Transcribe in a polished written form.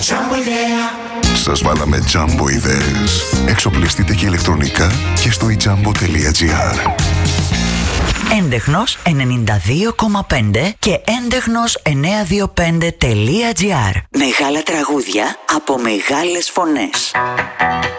Σας βάλαμε Jumbo ιδέες. Εξοπλιστείτε και ηλεκτρονικά και στο ijambo.gr. Έντεχνος 92,5 και έντεχνος 925.gr. Μεγάλα τραγούδια από μεγάλες φωνές.